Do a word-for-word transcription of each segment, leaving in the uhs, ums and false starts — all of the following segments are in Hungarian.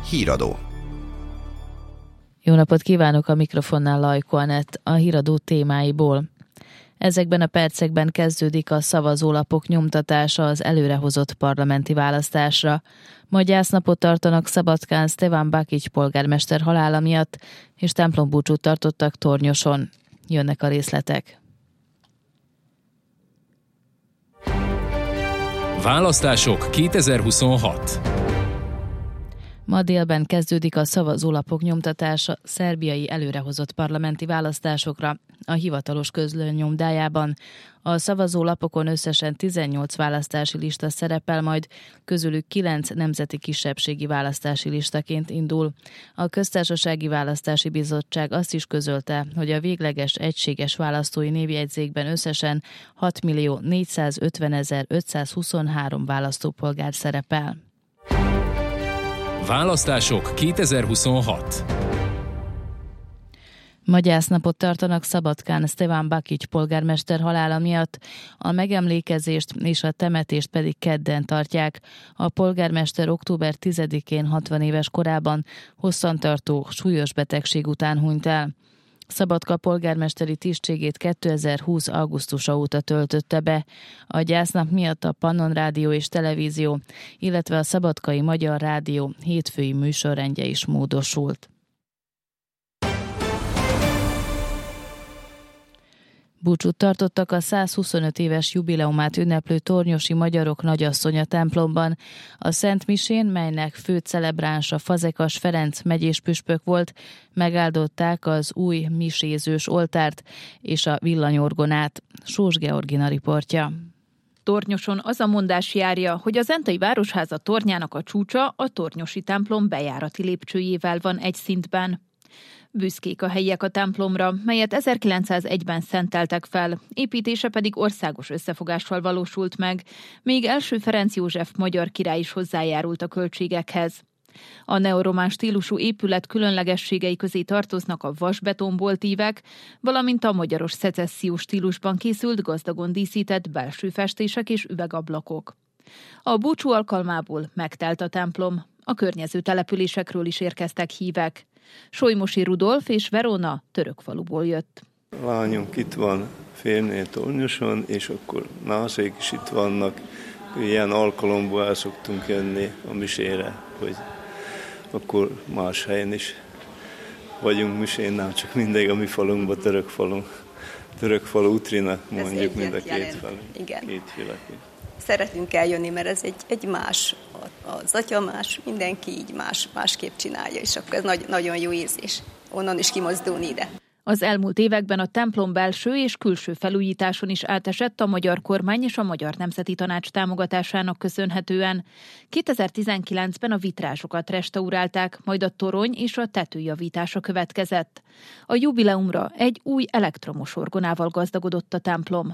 Híradó. Jó napot kívánok, a mikrofonnál Lajko Anett, a híradó témáiból. Ezekben a percekben kezdődik a szavazólapok nyomtatása az előrehozott parlamenti választásra. Ma gyásznapot tartanak Szabadkán Stevan Bakics polgármester halála miatt, és templombúcsút tartottak Tornyoson. Jönnek a részletek. Választások kétezer-huszonhat. Ma délben kezdődik a szavazólapok nyomtatása szerbiai előrehozott parlamenti választásokra a hivatalos közlőnyomdájában. A szavazólapokon összesen tizennyolc választási lista szerepel, majd közülük kilenc nemzeti kisebbségi választási listaként indul. A Köztársasági Választási Bizottság azt is közölte, hogy a végleges egységes választói névjegyzékben összesen hat millió négyszázötvenezer-ötszázhuszonhárom választópolgár szerepel. Választások kétezer-huszonhat. Ma gyásznapot tartanak Szabadkán Stevan Bakics polgármester halála miatt, a megemlékezést és a temetést pedig kedden tartják. A polgármester október tizedikén hatvan éves korában hosszantartó súlyos betegség után hunyt el. Szabadka polgármesteri tisztségét kétezer-húsz augusztusa óta töltötte be. A gyásznap miatt a Pannon Rádió és Televízió, illetve a Szabadkai Magyar Rádió hétfői műsorrendje is módosult. Búcsút tartottak a százhuszonöt éves jubileumát ünneplő tornyosi magyarok nagyasszonya templomban. A Szent Misén, melynek fő celebránsa Fazekas Ferenc megyés püspök volt, megáldották az új misézős oltárt és a villanyorgonát. Sós Georgina riportja. Tornyoson az a mondás járja, hogy a Zentai Városháza tornyának a csúcsa a tornyosi templom bejárati lépcsőjével van egy szintben. Büszkék a helyiek a templomra, melyet ezerkilencszázegyben szenteltek fel, építése pedig országos összefogással valósult meg, még első Ferenc József magyar király is hozzájárult a költségekhez. A neoromán stílusú épület különlegességei közé tartoznak a vasbetonboltívek, valamint a magyaros szecessziós stílusban készült, gazdagon díszített belső festések és üvegablakok. A búcsú alkalmából megtelt a templom, a környező településekről is érkeztek hívek. Solymosi Rudolf és Verona Törökfaluból jött. Lányunk itt van félnél Tornyoson, és akkor nászék is itt vannak. Ilyen alkalomból el szoktunk jönni a misére, hogy akkor más helyen is vagyunk misén, nem csak mindig a mi falunkban, Törökfalun. Törökfalu Utrina, mondjuk mind a két falu. Igen. Két félek. Szeretünk eljönni, mert ez egy, egy más, az atya más, mindenki így más, másképp csinálja, és akkor ez nagy, nagyon jó érzés onnan is kimozdulni ide. Az elmúlt években a templom belső és külső felújításon is átesett a magyar kormány és a Magyar Nemzeti Tanács támogatásának köszönhetően. kétezer-tizenkilencben a vitrázsokat restaurálták, majd a torony és a tetőjavítása következett. A jubileumra egy új elektromos orgonával gazdagodott a templom.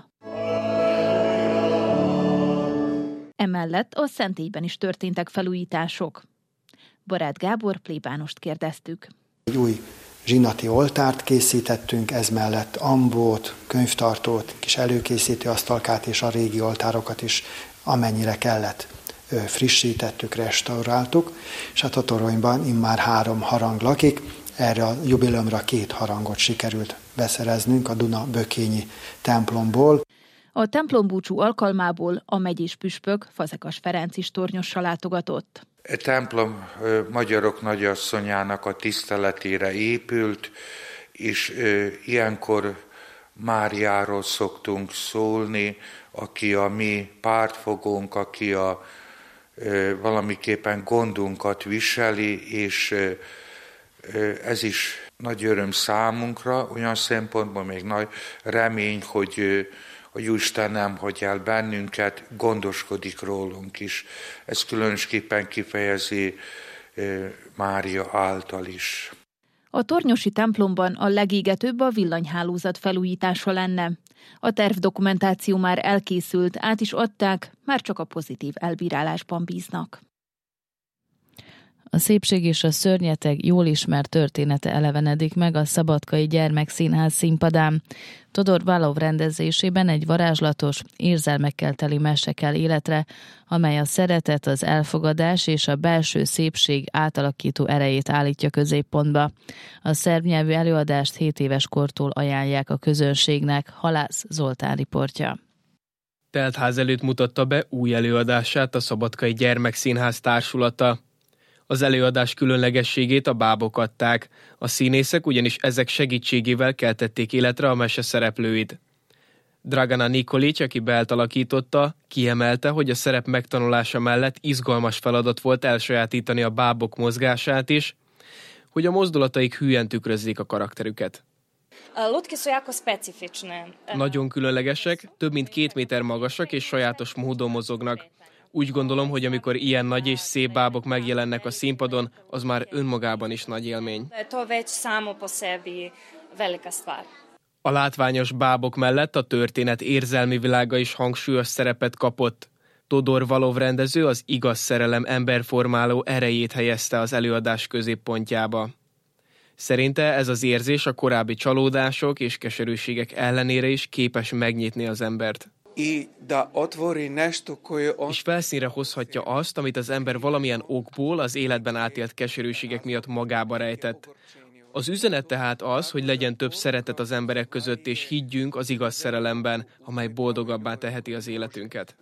Emellett a szentélyben is történtek felújítások. Barát Gábor plébánost kérdeztük. Egy új zsinati oltárt készítettünk, ez mellett ambót, könyvtartót, kis előkészítő asztalkát és a régi oltárokat is amennyire kellett frissítettük, restauráltuk, és hát a toronyban immár három harang lakik, erre a jubileumra két harangot sikerült beszereznünk a Duna-bökényi templomból. A templombúcsú alkalmából a megyés püspök Fazekas Ferenc is Tornyossal látogatott. A templom magyarok nagyasszonyának a tiszteletére épült, és ilyenkor Máriáról szoktunk szólni, aki a mi pártfogónk, aki a valamiképpen gondunkat viseli, és ez is nagy öröm számunkra, olyan szempontból még nagy remény, hogy a Jóisten nem hagy el bennünket, gondoskodik rólunk is. Ez különösképpen kifejezi Mária által is. A tornyosi templomban a legégetőbb a villanyhálózat felújítása lenne. A tervdokumentáció már elkészült, át is adták, már csak a pozitív elbírálásban bíznak. A szépség és a szörnyeteg jól ismert története elevenedik meg a Szabadkai Gyermekszínház színpadán. Todor Valov rendezésében egy varázslatos, érzelmekkel teli mese kell életre, amely a szeretet, az elfogadás és a belső szépség átalakító erejét állítja középpontba. A szerb nyelvű előadást hét éves kortól ajánlják a közönségnek. Halász Zoltán riportja. Teltház előtt mutatta be új előadását a Szabadkai Gyermekszínház társulata. Az előadás különlegességét a bábok adták, a színészek ugyanis ezek segítségével keltették életre a mese szereplőit. Dragana Nikolic, aki Belt alakította, kiemelte, hogy a szerep megtanulása mellett izgalmas feladat volt elsajátítani a bábok mozgását is, hogy a mozdulataik hülyen tükrözzék a karakterüket. Nagyon különlegesek, több mint két méter magasak és sajátos módon mozognak. Úgy gondolom, hogy amikor ilyen nagy és szép bábok megjelennek a színpadon, az már önmagában is nagy élmény. A látványos bábok mellett a történet érzelmi világa is hangsúlyos szerepet kapott. Todor Valov rendező az igaz szerelem emberformáló erejét helyezte az előadás középpontjába. Szerinte ez az érzés a korábbi csalódások és keserűségek ellenére is képes megnyitni az embert. És felszínre hozhatja azt, amit az ember valamilyen okból az életben átélt keserűségek miatt magába rejtett. Az üzenet tehát az, hogy legyen több szeretet az emberek között, és higgyünk az igaz szerelemben, amely boldogabbá teheti az életünket.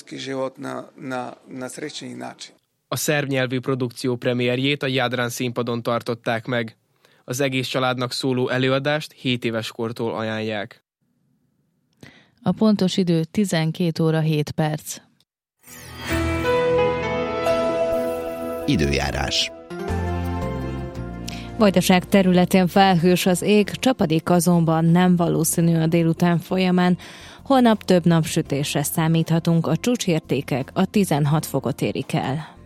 A szerb nyelvű produkció premierjét a Jadran színpadon tartották meg. Az egész családnak szóló előadást hét éves kortól ajánlják. A pontos idő tizenkét óra hét perc. Időjárás. Vajdaság területén felhős az ég, csapadék azonban nem valószínű a délután folyamán. Holnap több napsütésre számíthatunk, a csúcsértékek a tizenhat fokot érik el.